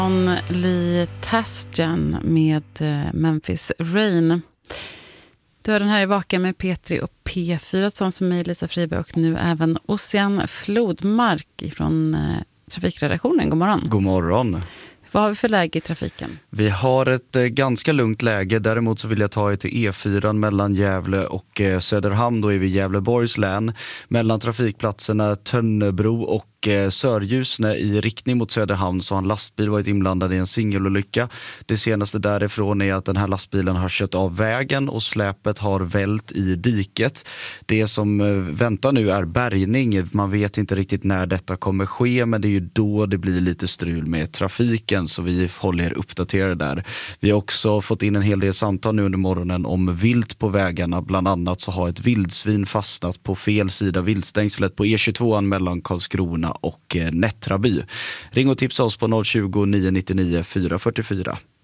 Lee Tasjan med Memphis Rain. Du har den här i Vaka med P3 och P4 som mig, Lisa Friberg, och nu även Ocean Flodmark från trafikredaktionen. God morgon. God morgon. Vad har vi för läge i trafiken? Vi har ett ganska lugnt läge. Däremot så vill jag ta er till E4 mellan Gävle och Söderhamn. Då är vi i Gävleborgs län. Mellan trafikplatserna Tönnebro och Sörljusne i riktning mot Söderhamn så har en lastbil varit inblandad i en singelolycka. Det senaste därifrån är att den här lastbilen har kört av vägen och släpet har vält i diket. Det som väntar nu är bärgning. Man vet inte riktigt när detta kommer ske, men det är ju då det blir lite strul med trafiken, så vi håller er uppdaterade där. Vi har också fått in en hel del samtal nu under morgonen om vilt på vägarna. Bland annat så har ett vildsvin fastnat på fel sida viltstängslet på E22 mellan Karlskrona och Nättraby. Ring och tipsa oss på 020 999 444.